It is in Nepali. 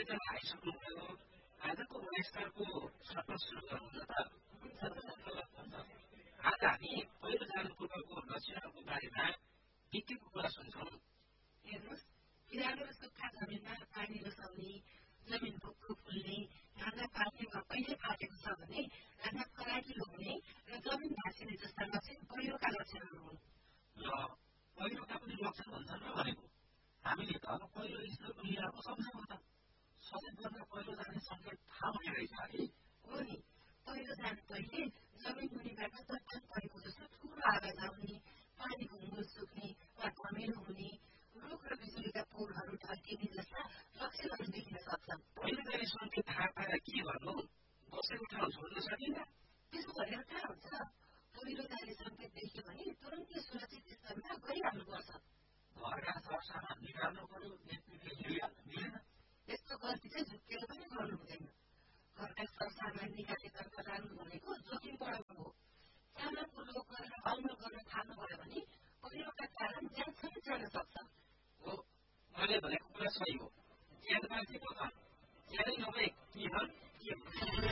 तपाईँ त आइसक्नुभयो आजको वयस्करको सफल सुरु गर्नु त आज हामी पहिलो जानुपूर्वको लक्षणहरूको बारेमा बितेको कुरा सुन्छौँ। हेर्नुहोस्, किरालो र सुक्खा जमिनमा पानी रसाउने, जमिन भुक्को फुल्ने, घाँदा पाक्ने वा पहिले पाकेको छ भने घाँदा फराकिलो हुने र जमिन भाँसिने जस्ता लक्षण पहिरोका लक्षणहरू हुन्। ल पहिरोका पनि लक्षण भन्छन् र भनेको हामीले त पहिलो स्थितिको लिएको सम्झौँ त सधैँभन्दा पहिलो जाने सङ्केत थाहा हुने रहेछ है। हो नि, पहिरो जानु पहिले जमिन मुनिबाट चट्टान परेको जस्तो ठुलो आवाज आउने, पानी घुङ्गो सुक्ने वा धमिलो हुने, रुख र बिजुलीका पोलहरू ढल्किने जस्ता लक्षणहरू देखिन सक्छन्। पहिलो जाने सङ्केत थाहा पाएर के गर्नु? बसेको ठाउँ छोड्न सकिन्न? त्यसो भनेर थाहा हुन्छ। पहिरो जाने सङ्केत देख्यो भने तुरन्तै सुरक्षित स्थानमा गइहाल्नुपर्छ। घरका सरसामान निकाल्नु पर्यो, यतिकै हिँडिहाल्नु मिलेन। यस्तो गल्ती चाहिँ झुक्केर पनि गर्नु हुँदैन। घरका सरसामान निकालेतर्फ जानु भनेको जोखिम बढाउनु हो। सामानपूर्वक गरेर अलमल गर्न थाल्नुभयो भने पहिरोका कारण ज्यानसम्म जान सक्छ। हो, मैले भनेको कुरा सही हो। ज्यान बाँचे पो त ज्यानै नभए के